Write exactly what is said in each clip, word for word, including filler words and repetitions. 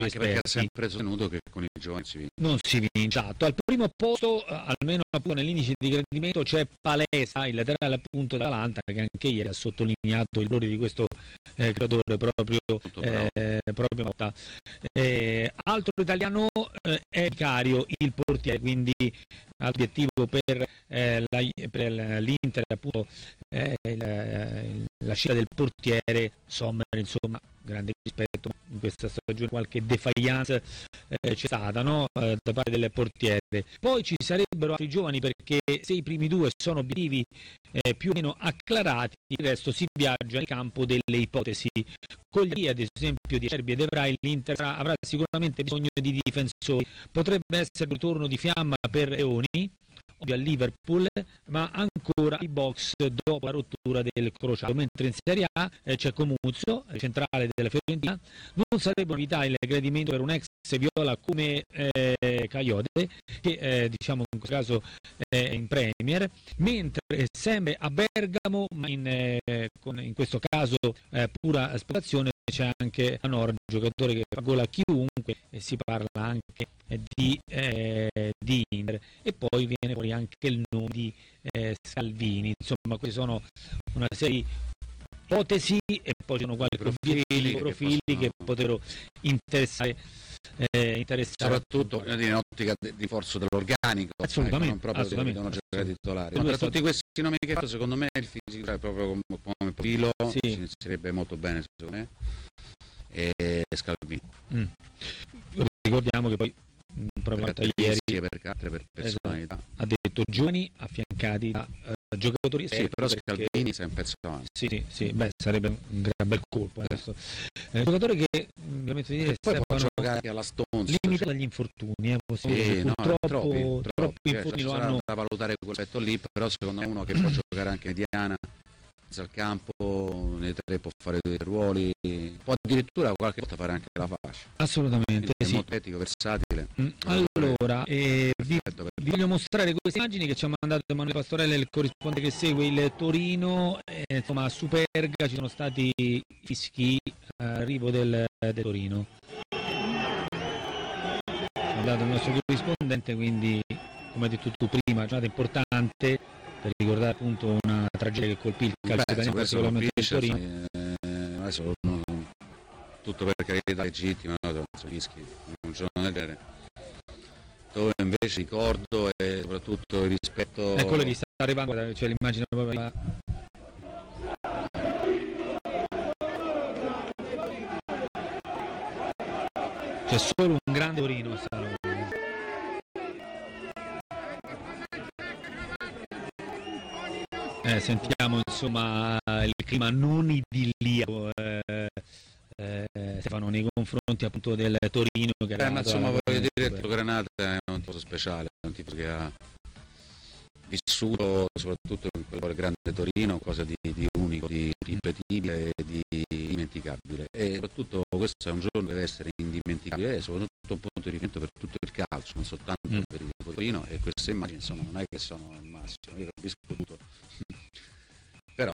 anche perché ha sempre sostenuto che con i giovani si vince. Non si vince. Al primo posto, almeno appunto nell'indice di gradimento, c'è Palesa, il laterale appunto dell'Atalanta, che anche ieri ha sottolineato i valori di questo eh, creatore proprio, eh, proprio Motta. Eh, altro italiano eh, è Vicario, il portiere, quindi l'obiettivo per, eh, la, per l'Inter appunto eh, il, la scelta del portiere Sommer, insomma grande rispetto, in questa stagione qualche defiance eh, c'è stata, no? eh, da parte del portiere. Poi ci sarebbero altri giovani, perché se i primi due sono obiettivi eh, più o meno acclarati, il resto si viaggia nel campo delle ipotesi. Con gli ad esempio di Acerbi ed Evrai, l'Inter avrà sicuramente bisogno di difensori, potrebbe essere il ritorno di fiamma per Leoni a Liverpool, ma ancora il box dopo la rottura del crociato, mentre in Serie A eh, c'è Comuzzo, centrale della Fiorentina. Non sarebbe novità il gradimento per un ex viola come eh, Caiote, che eh, diciamo in questo caso è in Premier, mentre sempre a Bergamo, ma in, eh, con, in questo caso eh, pura speculazione, c'è anche Anor, giocatore che fa gol a chiunque, e si parla anche di, eh, di Inter, e poi viene fuori anche il nome di eh, Salvini. Insomma, queste sono una serie di ipotesi, e poi ci sono qualche profili, profili, profili che, possono... che potrebbero interessare, eh, interessare soprattutto in ottica di rinforzo dell'organico, assolutamente, ecco, non proprio assolutamente, devono giocare titolari. Ma tra stato... tutti questi nomi che ho fatto, secondo me il fisico è proprio come, come profilo, sì, si inserisce molto bene secondo me, e Scalvini. Mm. Ricordiamo che poi mh, proprio per ieri per altre per personalità, esatto, ha detto giovani affiancati da uh, giocatori, sì, però Scalvini sei un pezzo avanti. Sì, sì, sì, beh, sarebbe un gran bel colpo adesso. Eh, un giocatore che veramente dire, poi può giocare anche alla Stones, limitato dagli infortuni, eh, sì, dire, no, purtroppo troppi, troppi, troppi cioè, infortuni lo cioè, hanno da valutare quel aspetto lì, però secondo me uno che può giocare anche mediana al campo, nei tre può fare dei ruoli, può addirittura qualche volta fare anche la fascia. Assolutamente, è sì. molto etico, versatile. Mm, allora, eh, vi, vi voglio mostrare queste immagini che ci ha mandato Emanuele Pastorella, il corrispondente che segue il Torino. Eh, insomma, a Superga ci sono stati fischi all'arrivo del, del Torino. Ci ha dato il nostro corrispondente, quindi, come hai detto tu prima, giornata importante per ricordare appunto una tragedia che colpì il calcio italiano, particolarmente il Torino. Eh, adesso no, tutto per carità legittima, no, fischi un giorno del genere, dove invece ricordo e soprattutto il rispetto. Ecco, lì sta arrivando, cioè l'immagine proprio la... c'è solo un grande Torino. Eh, sentiamo insomma il clima non idilliaco, eh, eh, Stefano, nei confronti appunto del Torino, che eh, ma insomma voglio dire, il Granata è un tifoso speciale, è un tifoso che ha vissuto soprattutto in quel grande Torino qualcosa di, di unico, di ripetibile e di indimenticabile, e soprattutto questo è un giorno che deve essere indimenticabile, e soprattutto un punto di riferimento per tutto il calcio, non soltanto mm. per il Torino, e queste immagini insomma non è che sono il massimo, io capisco tutto, però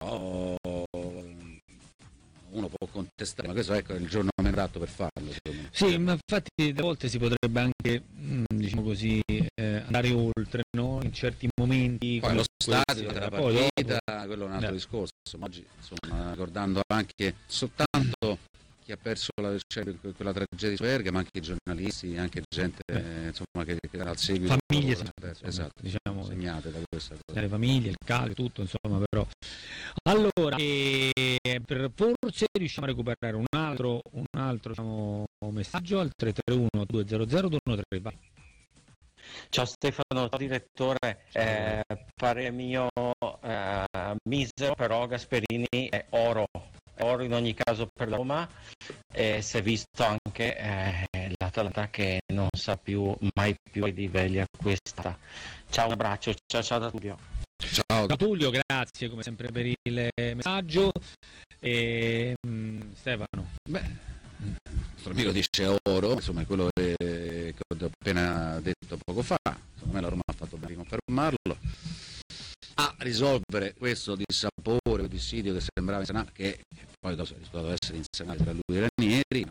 uno può contestare, ma questo ecco, è il giorno memorato per farlo. Sì, ma infatti a volte si potrebbe anche, diciamo così, eh, andare oltre, no? In certi momenti. Poi lo stadio della partita, dopo... quello è un altro no. discorso. Oggi, insomma, ricordando anche soltanto chi ha perso la, cioè, quella tragedia di Superga, ma anche i giornalisti, anche gente eh. insomma, che, che era al seguito. Famiglie, insomma, esatto, diciamo, segnate da questa cosa. Le famiglie, il calcio, tutto, insomma, però. Allora, eh, per forse riusciamo a recuperare un altro, un altro diciamo, messaggio al tre tre uno due zero zero due uno tre. Vai. Ciao Stefano, ciao direttore, eh, pare mio eh, misero, però Gasperini è oro, è oro in ogni caso per la Roma, e si è visto anche eh, l'Atalanta che non sa più, mai più ai livelli a questa. Ciao, un abbraccio, ciao ciao da Tullio. Ciao da Tullio, grazie come sempre per il messaggio. E, mh, Stefano. Beh. Il nostro amico dice oro, insomma è quello che, che ho appena detto poco fa, secondo me la Roma ha fatto bene a confermarlo, a risolvere questo dissapore, questo dissidio che sembrava insanato, che poi dopo è risultato essere insanato tra lui e Ranieri,